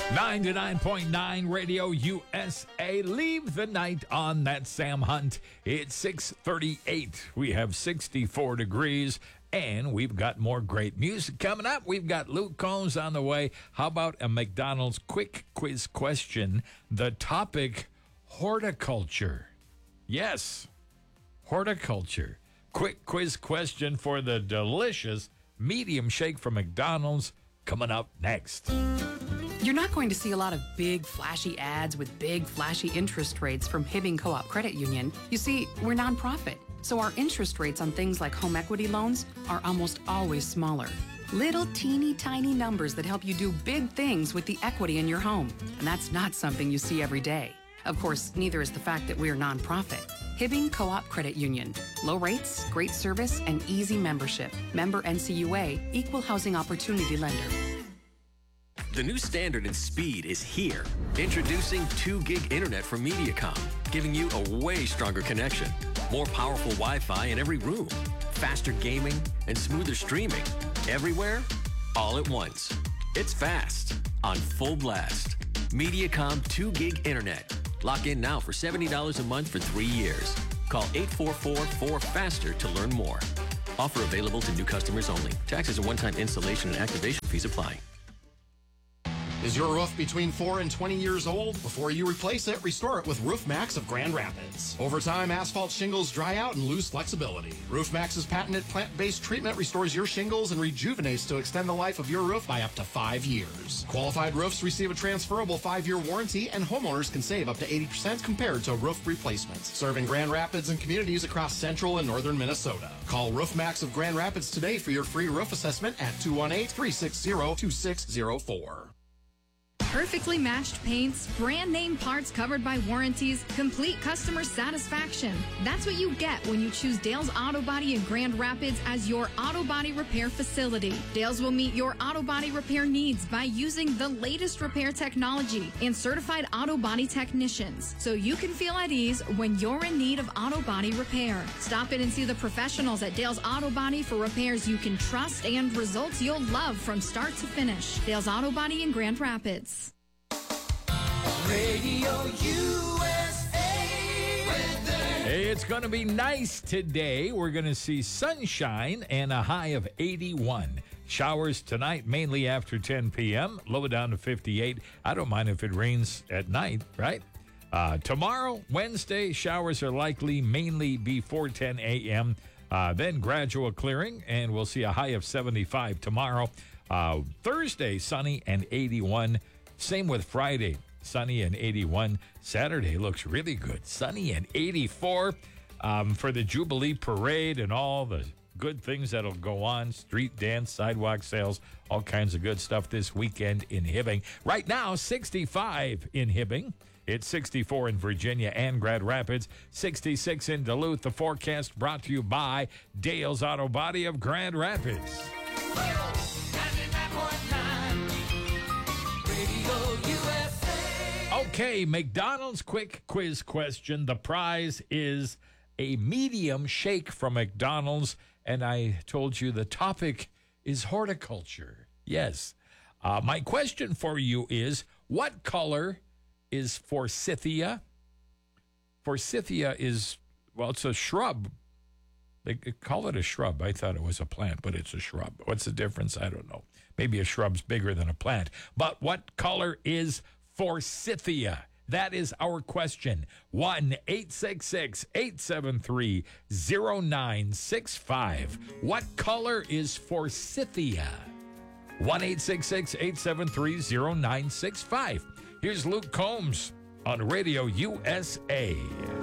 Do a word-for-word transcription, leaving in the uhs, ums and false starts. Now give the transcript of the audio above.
ninety-nine point nine Radio U S A. Leave the night on that Sam Hunt. It's six thirty-eight. We have sixty-four degrees, and we've got more great music coming up. We've got Luke Combs on the way. How about a McDonald's quick quiz question? The topic, horticulture. Yes, horticulture. Quick quiz question for the delicious medium shake from McDonald's coming up next. You're not going to see a lot of big, flashy ads with big, flashy interest rates from Hibbing Co-op Credit Union. You see, we're nonprofit, so our interest rates on things like home equity loans are almost always smaller. Little teeny tiny numbers that help you do big things with the equity in your home. And that's not something you see every day. Of course, neither is the fact that we're nonprofit. Hibbing Co-op Credit Union. Low rates, great service, and easy membership. Member N C U A, Equal Housing Opportunity Lender. The new standard in speed is here. Introducing two gig internet from Mediacom, giving you a way stronger connection. More powerful Wi-Fi in every room. Faster gaming and smoother streaming. Everywhere, all at once. It's fast, on full blast. Mediacom two gig internet. Lock in now for seventy dollars a month for three years. Call eight four four, four FASTER to learn more. Offer available to new customers only. Taxes and one-time installation and activation fees apply. Is your roof between four and twenty years old? Before you replace it, restore it with Roof Max of Grand Rapids. Over time, asphalt shingles dry out and lose flexibility. Roof Max's patented plant-based treatment restores your shingles and rejuvenates to extend the life of your roof by up to five years. Qualified roofs receive a transferable five-year warranty, and homeowners can save up to eighty percent compared to roof replacements. Serving Grand Rapids and communities across central and northern Minnesota. Call Roof Max of Grand Rapids today for your free roof assessment at two one eight, three six zero, two six zero four. Perfectly matched paints, brand name parts covered by warranties, complete customer satisfaction. That's what you get when you choose Dale's Auto Body in Grand Rapids as your auto body repair facility. Dale's will meet your auto body repair needs by using the latest repair technology and certified auto body technicians, so you can feel at ease when you're in need of auto body repair. Stop in and see the professionals at Dale's Auto Body for repairs you can trust and results you'll love from start to finish. Dale's Auto Body in Grand Rapids. Radio U S A weather. Hey, it's going to be nice today. We're going to see sunshine and a high of eighty-one. Showers tonight, mainly after ten p.m., low down to fifty-eight. I don't mind if it rains at night, right? Uh, tomorrow, Wednesday, showers are likely mainly before ten a.m., uh, then gradual clearing, and we'll see a high of seventy-five tomorrow. Uh, Thursday, sunny and eighty-one. Same with Friday. Sunny and eighty-one. Saturday looks really good. Sunny and eighty-four um, for the Jubilee Parade and all the good things that'll go on. Street dance, sidewalk sales, all kinds of good stuff this weekend in Hibbing. Right now, sixty-five in Hibbing. It's sixty-four in Virginia and Grand Rapids. sixty-six in Duluth. The forecast brought to you by Dale's Auto Body of Grand Rapids. ninety-nine point nine Radio U S A. Okay, McDonald's quick quiz question. The prize is a medium shake from McDonald's, and I told you the topic is horticulture. Yes. Uh, my question for you is, what color is forsythia? Forsythia is, well, it's a shrub. They call it a shrub. I thought it was a plant, but it's a shrub. What's the difference? I don't know. Maybe a shrub's bigger than a plant. But what color is forsythia? That is our question. one eight six six, eight seven three, zero nine six five. What color is forsythia? one eight six six, eight seven three, zero nine six five. Here's Luke Combs on Radio U S A.